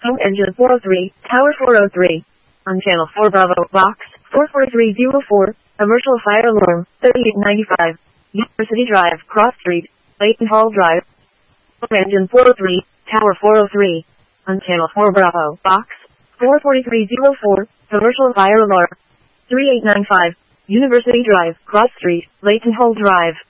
Home engine 403, tower 403. On channel 4 Bravo, box 44304, commercial fire alarm 3895. University Drive, Cross Street, Layton Hall Drive. Home engine 403, tower 403. On channel 4 Bravo, box 44304, commercial fire alarm 3895. University Drive, Cross Street, Layton Hall Drive.